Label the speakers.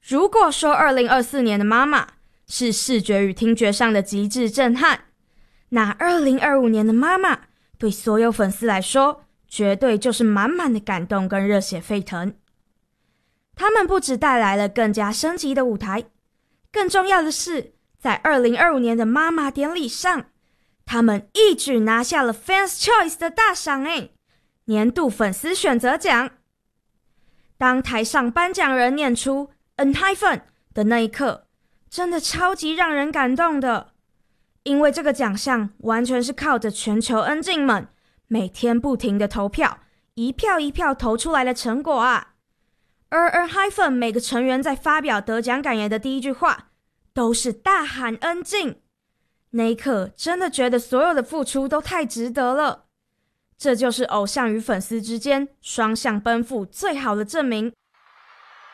Speaker 1: 如果说2024年的妈妈是视觉与听觉上的极致震撼，那2025年的妈妈对所有粉丝来说绝对就是满满的感动跟热血沸腾。他们不只带来了更加升级的舞台，更重要的是在2025年的妈妈典礼上，他们一举拿下了 Fans Choice 的大赏年度粉丝选择奖。当台上颁奖人念出 ENHYPEN 的那一刻，真的超级让人感动的，因为这个奖项完全是靠着全球恩静们每天不停的投票，一票一票投出来的成果啊。而 ENHYPEN 每个成员在发表得奖感言的第一句话都是大喊恩静，那一刻真的觉得所有的付出都太值得了。这就是偶像与粉丝之间双向奔赴最好的证明。